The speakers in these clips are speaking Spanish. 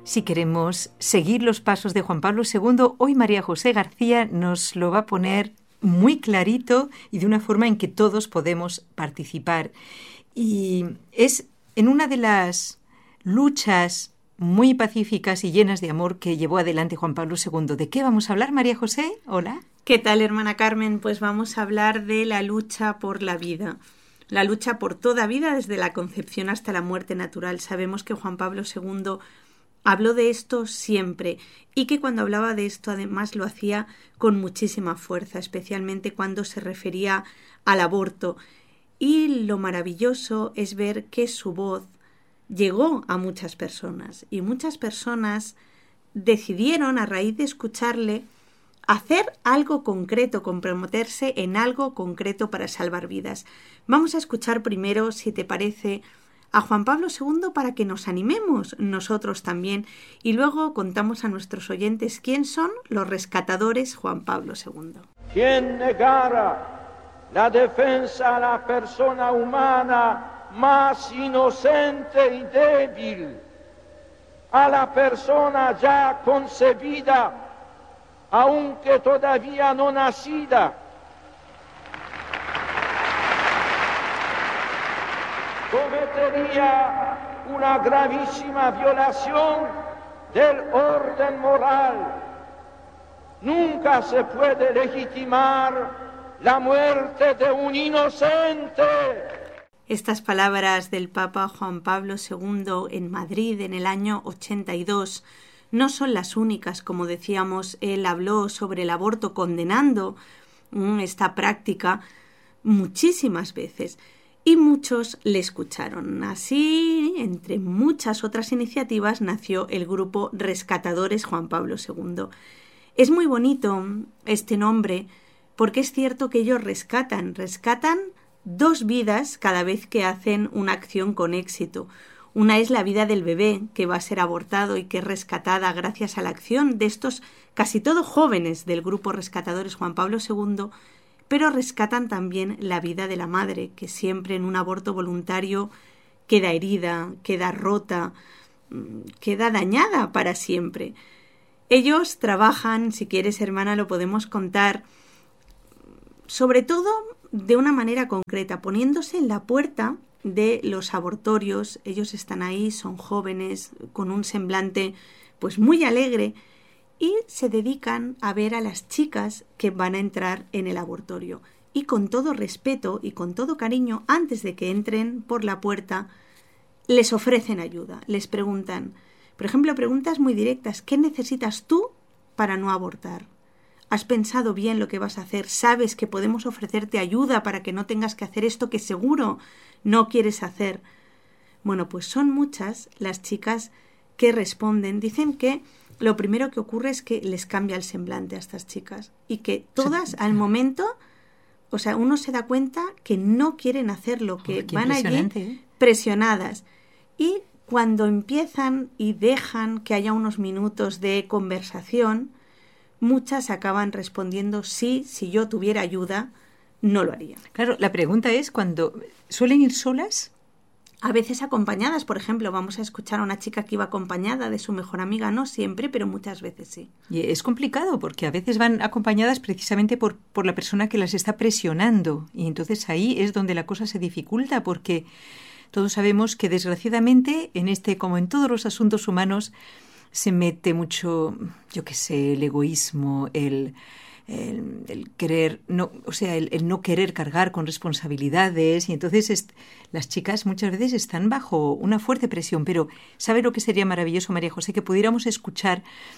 Si queremos seguir los pasos de Juan Pablo II, hoy María José García nos lo va a poner muy clarito y de una forma en que todos podemos participar. Y es en una de las luchas muy pacíficas y llenas de amor que llevó adelante Juan Pablo II. ¿De qué vamos a hablar, María José? Hola. ¿Qué tal, hermana Carmen? Pues vamos a hablar de la lucha por la vida. La lucha por toda vida, desde la concepción hasta la muerte natural. Sabemos que Juan Pablo II habló de esto siempre y que cuando hablaba de esto además lo hacía con muchísima fuerza, especialmente cuando se refería al aborto. Y lo maravilloso es ver que su voz llegó a muchas personas y muchas personas decidieron, a raíz de escucharle, hacer algo concreto, comprometerse en algo concreto para salvar vidas. Vamos a escuchar primero, si te parece, a Juan Pablo II para que nos animemos nosotros también y luego contamos a nuestros oyentes quién son los rescatadores Juan Pablo II. Quien negara la defensa a la persona humana más inocente y débil, a la persona ya concebida, aunque todavía no nacida, cometería una gravísima violación del orden moral. Nunca se puede legitimar la muerte de un inocente. Estas palabras del Papa Juan Pablo II en Madrid en el año 82 no son las únicas. Como decíamos, él habló sobre el aborto condenando esta práctica muchísimas veces y muchos le escucharon. Así, entre muchas otras iniciativas, nació el grupo Rescatadores Juan Pablo II. Es muy bonito este nombre porque es cierto que ellos rescatan 2 vidas cada vez que hacen una acción con éxito. Una es la vida del bebé que va a ser abortado y que es rescatada gracias a la acción de estos casi todos jóvenes del grupo Rescatadores Juan Pablo II, pero rescatan también la vida de la madre, que siempre en un aborto voluntario queda herida, queda rota, queda dañada para siempre. Ellos trabajan, si quieres, hermana, lo podemos contar, sobre todo de una manera concreta, poniéndose en la puerta de los abortorios. Ellos están ahí, son jóvenes, con un semblante pues muy alegre y se dedican a ver a las chicas que van a entrar en el abortorio. Y con todo respeto y con todo cariño, antes de que entren por la puerta, les ofrecen ayuda, les preguntan, por ejemplo, preguntas muy directas: ¿qué necesitas tú para no abortar? ¿Has pensado bien lo que vas a hacer? ¿Sabes que podemos ofrecerte ayuda para que no tengas que hacer esto que seguro no quieres hacer? Bueno, pues son muchas las chicas que responden. Dicen que lo primero que ocurre es que les cambia el semblante a estas chicas y que todas al momento, o sea, uno se da cuenta que no quieren hacerlo, que van allí presionadas. Y cuando empiezan y dejan que haya unos minutos de conversación, muchas acaban respondiendo sí, si yo tuviera ayuda, no lo haría. Claro, la pregunta es, ¿cuando suelen ir solas? A veces acompañadas, por ejemplo, vamos a escuchar a una chica que iba acompañada de su mejor amiga, no siempre, pero muchas veces sí. Y es complicado porque a veces van acompañadas precisamente por la persona que las está presionando y entonces ahí es donde la cosa se dificulta porque todos sabemos que desgraciadamente en como en todos los asuntos humanos, se mete mucho, yo qué sé, el egoísmo, el querer, no, o sea, el no querer cargar con responsabilidades y entonces las chicas muchas veces están bajo una fuerte presión, pero ¿sabe lo que sería maravilloso, María José? Que pudiéramos escuchar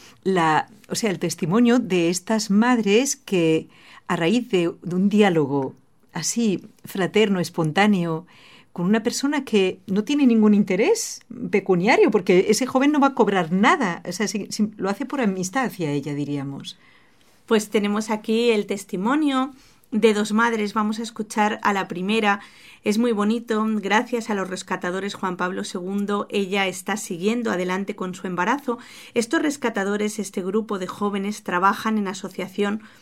el testimonio de estas madres que a raíz de un diálogo así fraterno, espontáneo, con una persona que no tiene ningún interés pecuniario, porque ese joven no va a cobrar nada. O sea, lo hace por amistad hacia ella, diríamos. Pues tenemos aquí el testimonio de 2 madres. Vamos a escuchar a la primera. Es muy bonito. Gracias a los rescatadores Juan Pablo II, ella está siguiendo adelante con su embarazo. Estos rescatadores, este grupo de jóvenes, trabajan en asociación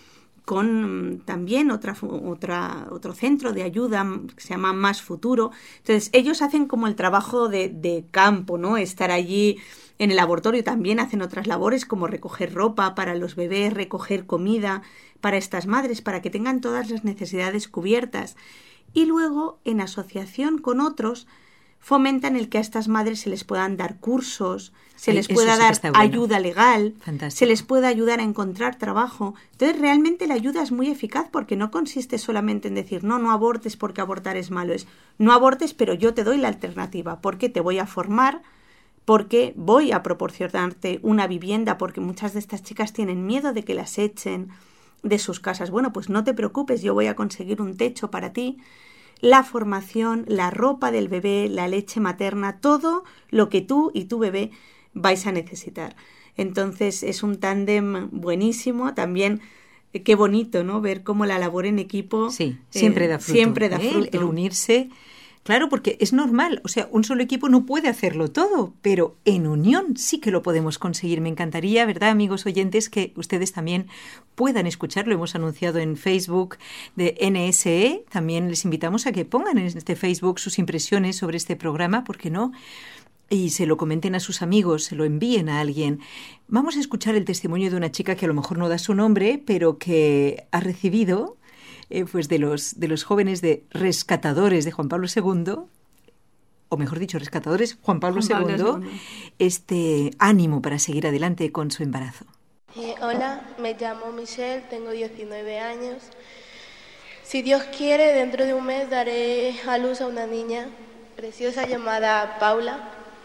con también otro centro de ayuda que se llama Más Futuro. Entonces, ellos hacen como el trabajo de campo, ¿no? Estar allí en el laboratorio. También hacen otras labores como recoger ropa para los bebés, recoger comida para estas madres, para que tengan todas las necesidades cubiertas. Y luego, en asociación con otros, fomentan el que a estas madres se les puedan dar cursos, se les pueda dar ayuda legal, se les pueda ayudar a encontrar trabajo. Entonces, realmente la ayuda es muy eficaz porque no consiste solamente en decir no abortes porque abortar es malo. Es no abortes, pero yo te doy la alternativa porque te voy a formar, porque voy a proporcionarte una vivienda, porque muchas de estas chicas tienen miedo de que las echen de sus casas. Bueno, pues no te preocupes, yo voy a conseguir un techo para ti. La formación, la ropa del bebé, la leche materna, todo lo que tú y tu bebé vais a necesitar. Entonces es un tándem buenísimo. También qué bonito, ¿no? Ver cómo la labor en equipo siempre da fruto. Siempre da fruto. El unirse. Claro, porque es normal, o sea, un solo equipo no puede hacerlo todo, pero en unión sí que lo podemos conseguir. Me encantaría, ¿verdad, amigos oyentes, que ustedes también puedan escucharlo? Hemos anunciado en Facebook de NSE, también les invitamos a que pongan en este Facebook sus impresiones sobre este programa, ¿por qué no? Y se lo comenten a sus amigos, se lo envíen a alguien. Vamos a escuchar el testimonio de una chica que a lo mejor no da su nombre, pero que ha recibido pues de los jóvenes de rescatadores de Juan Pablo II, o mejor dicho, rescatadores Juan Pablo II, este ánimo para seguir adelante con su embarazo. Hola, me llamo Michelle, tengo 19 años. Si Dios quiere, dentro de un mes daré a luz a una niña preciosa llamada Paula.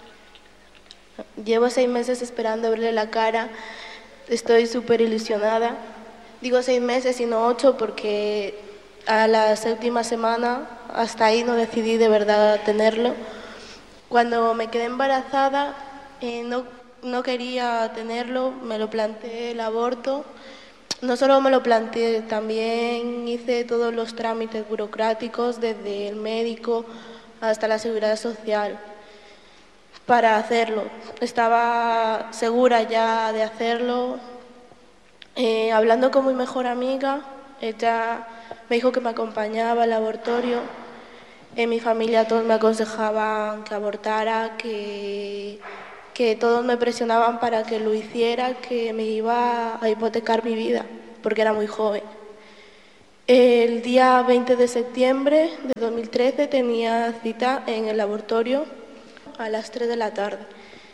Llevo 6 meses esperando verle la cara, estoy súper ilusionada. Digo 6 meses y no 8 porque a la 7ª semana hasta ahí no decidí de verdad tenerlo. Cuando me quedé embarazada no quería tenerlo, me lo planteé el aborto. No solo me lo planteé, también hice todos los trámites burocráticos desde el médico hasta la seguridad social para hacerlo. Estaba segura ya de hacerlo. Hablando con mi mejor amiga, ella me dijo que me acompañaba al laboratorio. En mi familia todos me aconsejaban que abortara, que todos me presionaban para que lo hiciera, que me iba a hipotecar mi vida, porque era muy joven. El día 20 de septiembre de 2013 tenía cita en el laboratorio a las 3 de la tarde.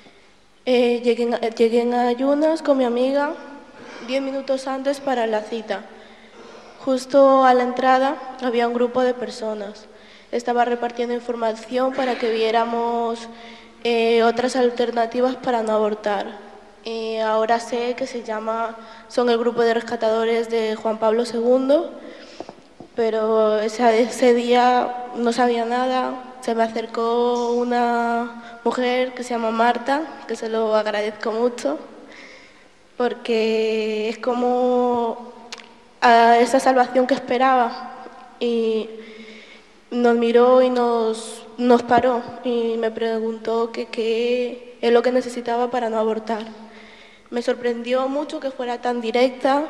Llegué en ayunas con mi amiga 10 minutos antes para la cita. Justo a la entrada había un grupo de personas. Estaba repartiendo información para que viéramos otras alternativas para no abortar. Ahora sé que son el grupo de rescatadores de Juan Pablo II, pero ese día no sabía nada. Se me acercó una mujer que se llama Marta, que se lo agradezco mucho, porque es como esa salvación que esperaba, y nos miró y nos paró y me preguntó qué es lo que necesitaba para no abortar. Me sorprendió mucho que fuera tan directa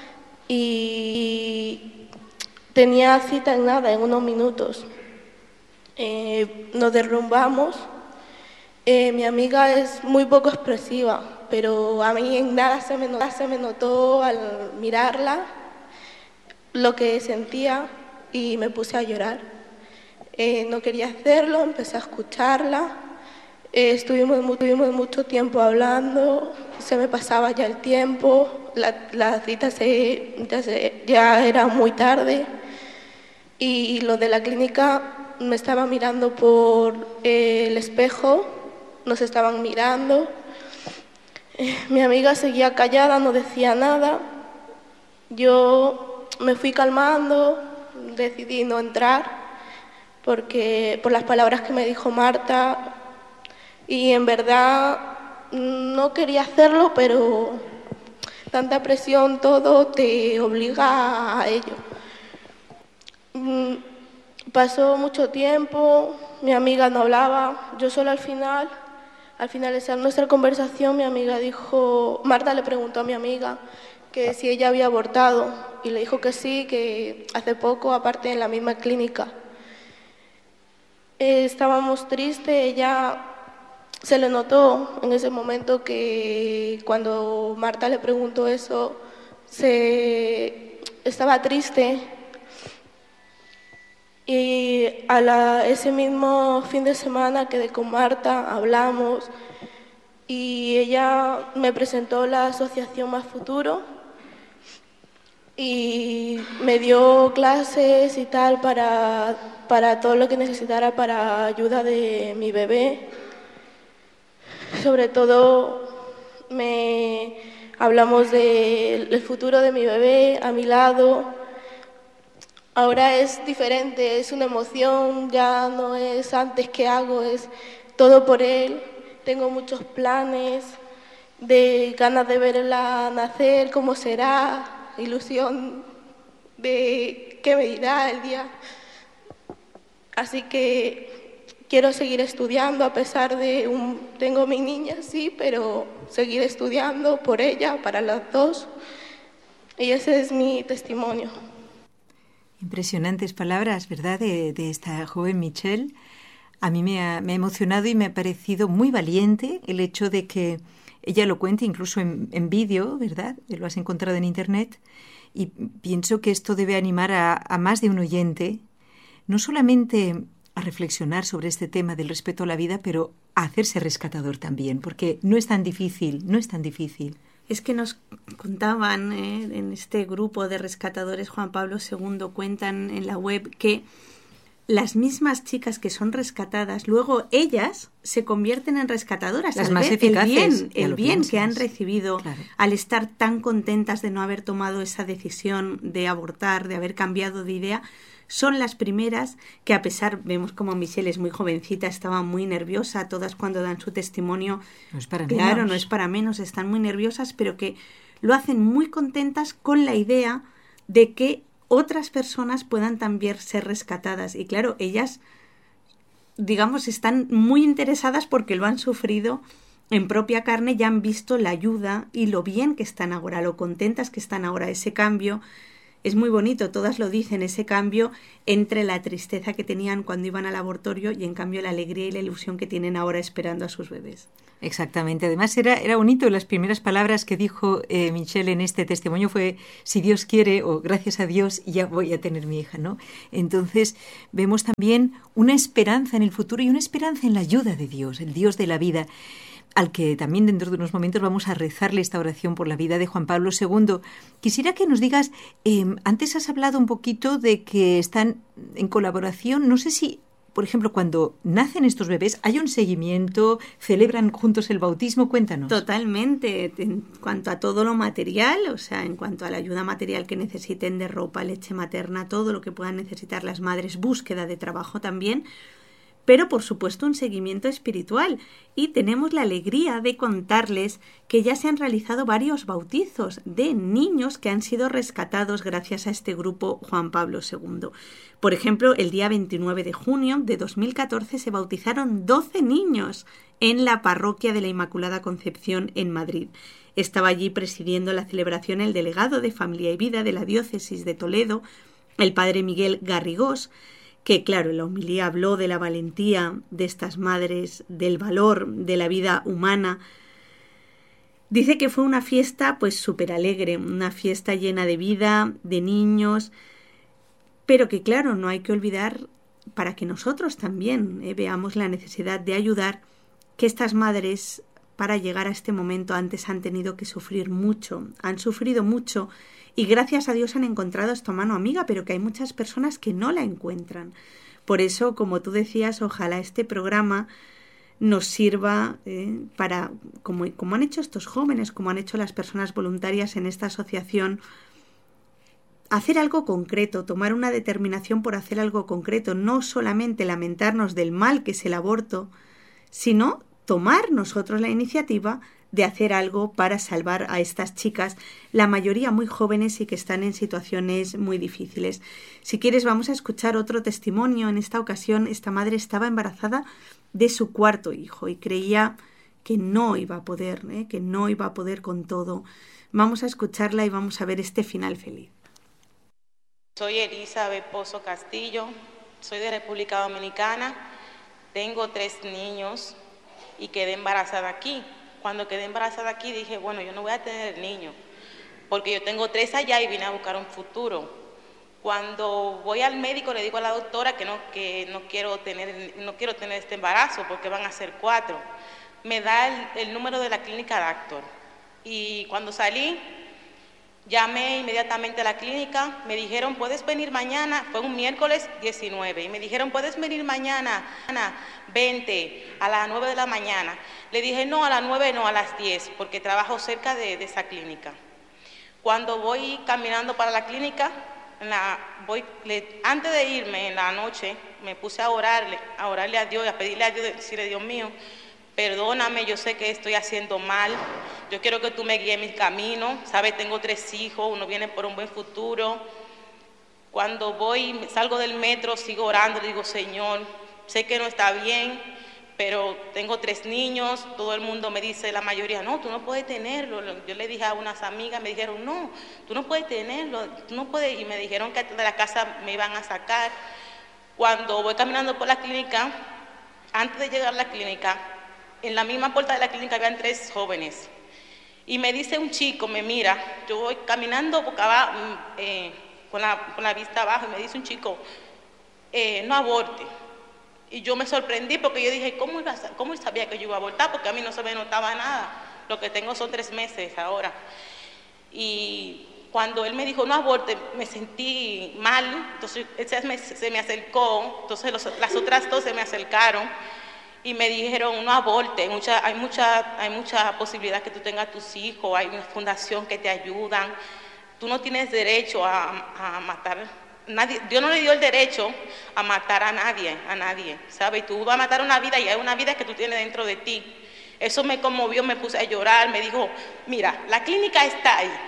y tenía cita en unos minutos. Nos derrumbamos. Mi amiga es muy poco expresiva, pero a mí en nada se me notó al mirarla lo que sentía y me puse a llorar. No quería hacerlo, empecé a escucharla. Estuvimos mucho tiempo hablando, se me pasaba ya el tiempo, la cita ya era muy tarde y los de la clínica me estaban mirando por el espejo, nos estaban mirando. Mi amiga seguía callada, no decía nada. Yo me fui calmando, decidí no entrar por las palabras que me dijo Marta, y en verdad no quería hacerlo, pero tanta presión, todo te obliga a ello. Pasó mucho tiempo, mi amiga no hablaba, yo solo al finalizar nuestra conversación, mi amiga dijo, Marta le preguntó a mi amiga que si ella había abortado y le dijo que sí, que hace poco, aparte en la misma clínica. Estábamos tristes, ella se le notó en ese momento que cuando Marta le preguntó eso, estaba triste. Y ese mismo fin de semana quedé con Marta, hablamos y ella me presentó la asociación Más Futuro y me dio clases y tal para todo lo que necesitara para ayuda de mi bebé. Sobre todo hablamos del futuro de mi bebé a mi lado. Ahora es diferente, es una emoción, ya no es antes que hago, es todo por él. Tengo muchos planes, de ganas de verla nacer, cómo será, ilusión de qué me dirá el día. Así que quiero seguir estudiando a pesar de tengo mi niña, sí, pero seguir estudiando por ella, para las dos. Y ese es mi testimonio. Impresionantes palabras, ¿verdad?, de esta joven Michelle. A mí me ha emocionado y me ha parecido muy valiente el hecho de que ella lo cuente incluso en vídeo, ¿verdad? Lo has encontrado en Internet. Y pienso que esto debe animar a más de un oyente, no solamente a reflexionar sobre este tema del respeto a la vida, pero a hacerse rescatador también, porque no es tan difícil. Es que nos contaban en este grupo de rescatadores, Juan Pablo II, cuentan en la web que las mismas chicas que son rescatadas, luego ellas se convierten en rescatadoras. Las más eficaces. El bien que han recibido, claro, al estar tan contentas de no haber tomado esa decisión de abortar, de haber cambiado de idea, son las primeras que, a pesar, vemos como Michelle es muy jovencita, estaba muy nerviosa, todas cuando dan su testimonio, no es para claro, menos. No es para menos, están muy nerviosas, pero que lo hacen muy contentas con la idea de que otras personas puedan también ser rescatadas. Y claro, ellas, digamos, están muy interesadas porque lo han sufrido en propia carne, ya han visto la ayuda y lo bien que están ahora, lo contentas que están ahora. Ese cambio es muy bonito, todas lo dicen, ese cambio entre la tristeza que tenían cuando iban al abortorio y en cambio la alegría y la ilusión que tienen ahora esperando a sus bebés. Exactamente. Además era bonito, las primeras palabras que dijo Michelle en este testimonio fue: si Dios quiere, o gracias a Dios ya voy a tener mi hija, ¿no? Entonces vemos también una esperanza en el futuro y una esperanza en la ayuda de Dios, el Dios de la vida, al que también dentro de unos momentos vamos a rezarle esta oración por la vida de Juan Pablo II. Quisiera que nos digas, antes has hablado un poquito de que están en colaboración, no sé si, por ejemplo, cuando nacen estos bebés, ¿hay un seguimiento? ¿Celebran juntos el bautismo? Cuéntanos. Totalmente. En cuanto a todo lo material, o sea, en cuanto a la ayuda material que necesiten de ropa, leche materna, todo lo que puedan necesitar las madres, búsqueda de trabajo también, pero por supuesto un seguimiento espiritual. Y tenemos la alegría de contarles que ya se han realizado varios bautizos de niños que han sido rescatados gracias a este grupo Juan Pablo II. Por ejemplo, el día 29 de junio de 2014 se bautizaron 12 niños en la parroquia de la Inmaculada Concepción en Madrid. Estaba allí presidiendo la celebración el delegado de Familia y Vida de la Diócesis de Toledo, el padre Miguel Garrigós, que claro, en la homilía habló de la valentía de estas madres, del valor de la vida humana. Dice que fue una fiesta pues súper alegre, una fiesta llena de vida, de niños, pero que claro, no hay que olvidar, para que nosotros también veamos la necesidad de ayudar, que estas madres para llegar a este momento antes han tenido que sufrir mucho, han sufrido mucho, y gracias a Dios han encontrado esta mano amiga, pero que hay muchas personas que no la encuentran. Por eso, como tú decías, ojalá este programa nos sirva para, como han hecho estos jóvenes, como han hecho las personas voluntarias en esta asociación, hacer algo concreto, tomar una determinación por hacer algo concreto, no solamente lamentarnos del mal que es el aborto, sino tomar nosotros la iniciativa de hacer algo para salvar a estas chicas, la mayoría muy jóvenes y que están en situaciones muy difíciles. Si quieres, vamos a escuchar otro testimonio. En esta ocasión, esta madre estaba embarazada de su 4º hijo y creía que no iba a poder, que no iba a poder con todo. Vamos a escucharla y vamos a ver este final feliz. Soy Elizabeth Pozo Castillo, soy de República Dominicana, tengo 3 niños y quedé embarazada aquí. Cuando quedé embarazada aquí dije, bueno, yo no voy a tener niño, porque yo tengo 3 allá y vine a buscar un futuro. Cuando voy al médico le digo a la doctora que no quiero tener este embarazo porque van a ser 4. Me da el número de la clínica Doctor. Y cuando salí, llamé inmediatamente a la clínica, me dijeron, ¿puedes venir mañana? Fue un miércoles 19, y me dijeron, ¿puedes venir mañana? 20, a las 9 de la mañana. Le dije, no, a las 9 no, a las 10, porque trabajo cerca de esa clínica. Cuando voy caminando para la clínica, antes de irme en la noche, me puse a orarle a Dios, a pedirle a Dios, decirle, Dios mío, perdóname, yo sé que estoy haciendo mal, yo quiero que tú me guíes en mis caminos, ¿sabes? Tengo 3 hijos, uno viene por un buen futuro. Cuando salgo del metro, sigo orando, le digo, Señor, sé que no está bien, pero tengo 3 niños, todo el mundo me dice, la mayoría, no, tú no puedes tenerlo. Yo le dije a unas amigas, me dijeron, no, tú no puedes tenerlo, tú no puedes, y me dijeron que de la casa me iban a sacar. Cuando voy caminando por la clínica, antes de llegar a la clínica, en la misma puerta de la clínica habían 3 jóvenes, y me dice un chico, me mira, yo voy caminando boca abajo, con la vista abajo, y me dice un chico, no aborte. Y yo me sorprendí porque yo dije, ¿cómo él sabía que yo iba a abortar? Porque a mí no se me notaba nada, lo que tengo son 3 meses ahora. Y cuando él me dijo, no aborte, me sentí mal, entonces se me acercó, entonces las otras 2 se me acercaron, y me dijeron, no aborte, hay mucha posibilidad que tú tengas tus hijos, hay una fundación que te ayudan, tú no tienes derecho a matar. Dios no le dio el derecho a matar a nadie, ¿sabes? Tú vas a matar una vida y hay una vida que tú tienes dentro de ti. Eso me conmovió, me puse a llorar, me dijo, mira, la clínica está ahí,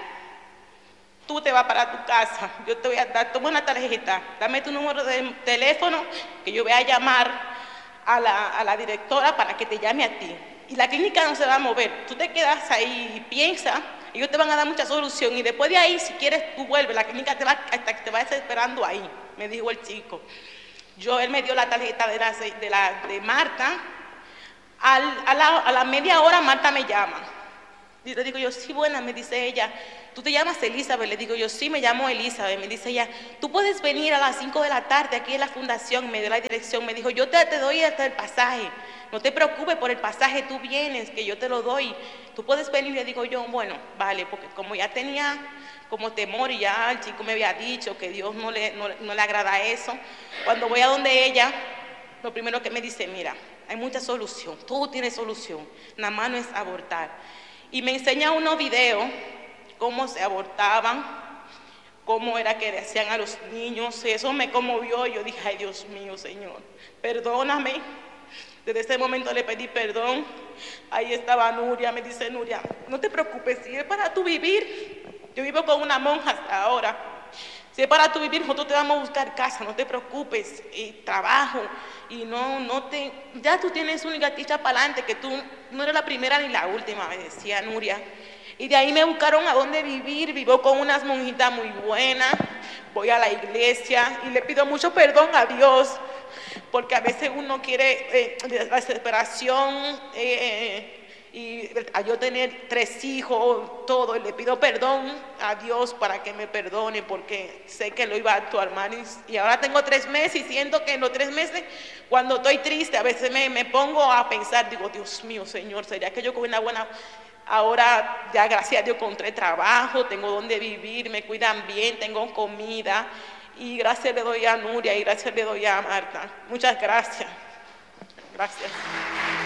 tú te vas para tu casa, yo te voy a dar, toma una tarjeta, dame tu número de teléfono, que yo voy a llamar a la directora para que te llame a ti. Y la clínica no se va a mover, tú te quedas ahí y piensa, ellos te van a dar mucha solución, y después de ahí, si quieres, tú vuelves, la clínica te va esperando ahí, me dijo el chico. Él me dio la tarjeta de Marta. A la media hora Marta me llama, y le digo yo, sí, buena, me dice ella, ¿tú te llamas Elizabeth? Le digo yo, sí, me llamo Elizabeth. Me dice ella, tú puedes venir a las 5 de la tarde aquí en la fundación. Me dio la dirección, me dijo, yo te doy hasta el pasaje, no te preocupes por el pasaje, tú vienes, que yo te lo doy, tú puedes venir. Le digo yo, bueno, vale, porque como ya tenía como temor y ya el chico me había dicho que Dios no le agrada eso, cuando voy a donde ella, lo primero que me dice, mira, hay mucha solución, todo tiene solución, nada más no es abortar. Y me enseña unos videos, cómo se abortaban, cómo era que le hacían a los niños. Eso me conmovió, y yo dije, ay, Dios mío, Señor, perdóname. Desde ese momento le pedí perdón. Ahí estaba Nuria, me dice, Nuria, no te preocupes, si es para tu vivir, yo vivo con una monja hasta ahora, si es para tu vivir, nosotros te vamos a buscar casa, no te preocupes, y trabajo, y ya tú tienes una gatita para adelante, que tú no eres la primera ni la última, me decía Nuria. Y de ahí me buscaron a dónde vivir, vivo con unas monjitas muy buenas, voy a la iglesia y le pido mucho perdón a Dios, porque a veces uno quiere la desesperación, y a yo tener 3 hijos, todo, y le pido perdón a Dios para que me perdone, porque sé que lo iba a actuar mal, y ahora tengo 3 meses, y siento que en los 3 meses, cuando estoy triste, a veces me pongo a pensar, digo, Dios mío, Señor, ¿sería que yo con una buena... Ahora ya gracias a Dios encontré trabajo, tengo donde vivir, me cuidan bien, tengo comida, y gracias le doy a Nuria y gracias le doy a Marta. Muchas gracias. Gracias.